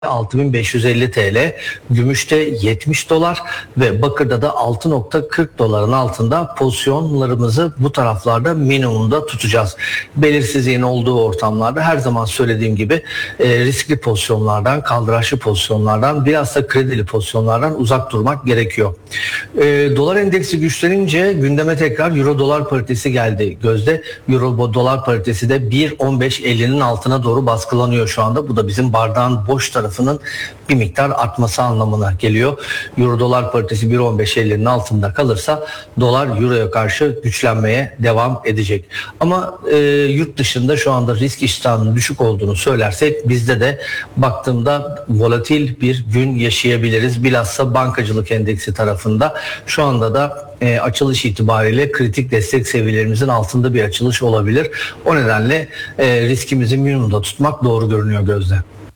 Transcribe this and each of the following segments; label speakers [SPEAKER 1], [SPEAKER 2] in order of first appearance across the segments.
[SPEAKER 1] 6550 TL, gümüşte 70 dolar ve bakırda da 6.40 doların altında pozisyonlarımızı bu taraflarda minimumda tutacağız. Belirsizliğin olduğu ortamlarda her zaman söylediğim gibi riskli pozisyonlardan, kaldıraçlı pozisyonlardan, biraz da kredili pozisyonlardan uzak durmak gerekiyor. Dolar endeksi güçlenince gündeme tekrar euro dolar paritesi geldi gözde. Euro dolar paritesi de 1.1550'nin altına doğru baskılanıyor şu anda. Bu da bizim bardağın boş tarafının bir miktar artması anlamına geliyor. Euro dolar paritesi 1.1550'nin altında kalırsa dolar euroya karşı güçlenmeye devam edecek. Ama yurt dışında şu anda risk iştahının düşük olduğunu söylersek bizde de baktığımda volatil bir gün yaşayabiliriz. Bilhassa bankacılık endeksi tarafında şu anda da açılış itibariyle kritik destek seviyelerimizin altında bir açılış olabilir. O nedenle riskimizi minimumda tutmak doğru görünüyor gözde.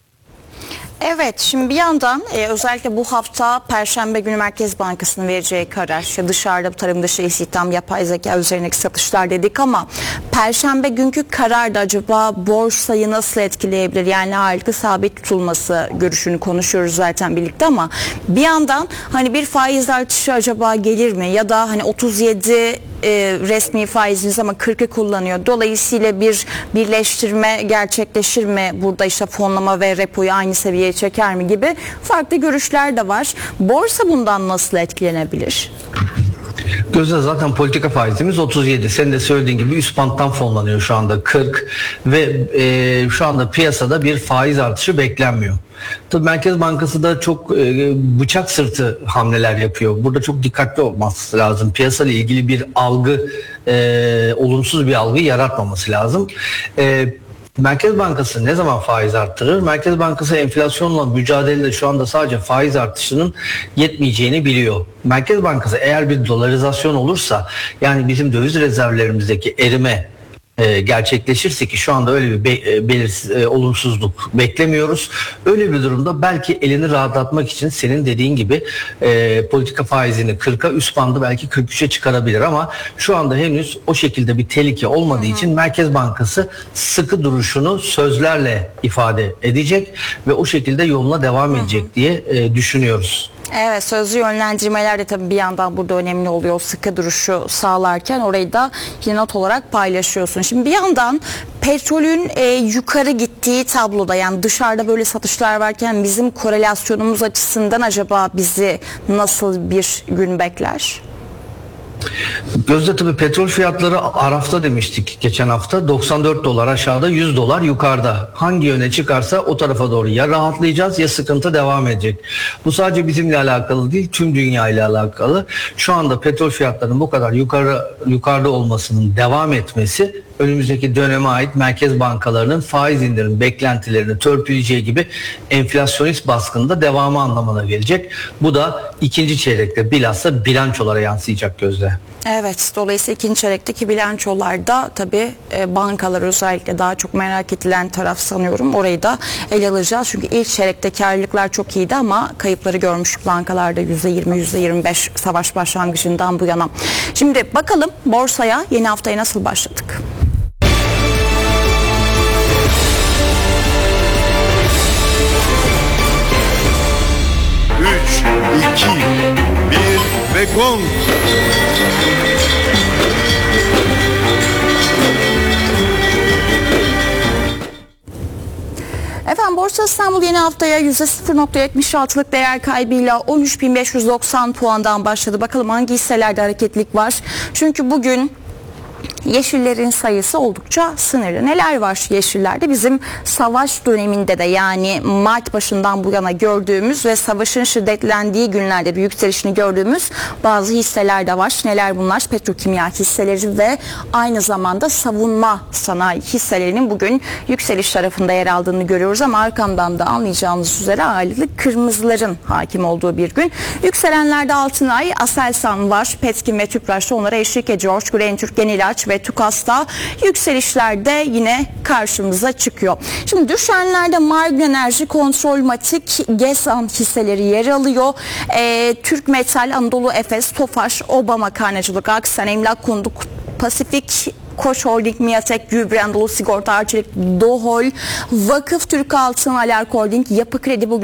[SPEAKER 2] Evet, şimdi bir yandan özellikle bu hafta Perşembe günü Merkez Bankası'nın vereceği karar, işte dışarıda tarım dışı istihdam, yapay zeka üzerindeki satışlar dedik ama Perşembe günkü karar da acaba borsayı nasıl etkileyebilir? Yani ağırlıklı sabit tutulması görüşünü konuşuyoruz zaten birlikte ama bir yandan hani bir faiz artışı acaba gelir mi? Ya da hani 37 resmi faiziniz ama 40'ı kullanıyor. Dolayısıyla bir birleştirme gerçekleşir mi? Burada işte fonlama ve repoyu aynı seviyeye çeker mi gibi farklı görüşler de var. Borsa bundan nasıl etkilenebilir?
[SPEAKER 1] Gözde zaten politika faizimiz 37. Senin de söylediğin gibi üst banttan fonlanıyor şu anda 40 ve şu anda piyasada bir faiz artışı beklenmiyor. Tabii Merkez Bankası da çok bıçak sırtı hamleler yapıyor. Burada çok dikkatli olması lazım. Piyasayla ilgili bir algı, olumsuz bir algı yaratmaması lazım. Merkez Bankası ne zaman faiz arttırır? Merkez Bankası enflasyonla mücadelede şu anda sadece faiz artışının yetmeyeceğini biliyor. Merkez Bankası eğer bir dolarizasyon olursa, yani bizim döviz rezervlerimizdeki erime gerçekleşirse, ki şu anda öyle bir belirsiz olumsuzluk beklemiyoruz. Öyle bir durumda belki elini rahatlatmak için senin dediğin gibi politika faizini 40'a, üst bandı belki 43'e çıkarabilir ama şu anda henüz o şekilde bir tehlike olmadığı için Merkez Bankası sıkı duruşunu sözlerle ifade edecek ve o şekilde yoluna devam edecek diye düşünüyoruz.
[SPEAKER 2] Evet, sözlü yönlendirmeler de tabii bir yandan burada önemli oluyor. Sıkı duruşu sağlarken orayı da yine not olarak paylaşıyorsun. Şimdi bir yandan petrolün yukarı gittiği tabloda, yani dışarıda böyle satışlar varken bizim korelasyonumuz açısından acaba bizi nasıl bir gün bekler?
[SPEAKER 1] Gözde tabii petrol fiyatları Araf'ta demiştik geçen hafta 94 dolar aşağıda, 100 dolar yukarıda. Hangi yöne çıkarsa o tarafa doğru ya rahatlayacağız ya sıkıntı devam edecek. Bu sadece bizimle alakalı değil, tüm dünya ile alakalı. Şu anda petrol fiyatlarının bu kadar yukarıda olmasının devam etmesi önümüzdeki döneme ait merkez bankalarının faiz indirim beklentilerini törpüleyeceği gibi enflasyonist baskında devamı anlamına gelecek. Bu da ikinci çeyrekte bilhassa bilançolara yansıyacak gözde.
[SPEAKER 2] Evet, dolayısıyla ikinci çeyrekteki bilançolarda tabii bankalar özellikle daha çok merak edilen taraf sanıyorum. Orayı da ele alacağız. Çünkü ilk çeyrekte karlılıklar çok iyiydi ama kayıpları görmüştük bankalarda %20, %25 savaş başlangıcından bu yana. Şimdi bakalım borsaya yeni haftaya nasıl başladık?
[SPEAKER 3] Üç, iki, bir ve gong.
[SPEAKER 2] Efendim Borsa İstanbul yeni haftaya %0.76'lık değer kaybıyla 13.590 puandan başladı. Bakalım hangi hisselerde hareketlilik var? Çünkü bugün yeşillerin sayısı oldukça sınırlı. Neler var yeşillerde? Bizim savaş döneminde de, yani Mart başından bu yana gördüğümüz ve savaşın şiddetlendiği günlerde bir yükselişini gördüğümüz bazı hisseler de var. Neler bunlar? Petrokimya hisseleri ve aynı zamanda savunma sanayi hisselerinin bugün yükseliş tarafında yer aldığını görüyoruz ama arkamdan da anlayacağınız üzere ağırlıklı kırmızıların hakim olduğu bir gün. Yükselenlerde Altınay, Aselsan var. Petkim ve Tüpraş'ta onlara eşlik ediyor. Green-Türk, Yenilaç ve TÜKAS'ta yükselişlerde yine karşımıza çıkıyor. Şimdi düşenlerde Margin Enerji, Kontrol Matik, GESAN hisseleri yer alıyor. Türk Metal, Anadolu Efes, Tofaş, Oba Makarnacılık, Aksen, Emlak, Kunduk, Pasifik Koç Holding, Miatek, Gübre Anadolu Sigorta, Arçelik, Dohol, Vakıf Türk Altın, Alark Holding, Yapı Kredi bugün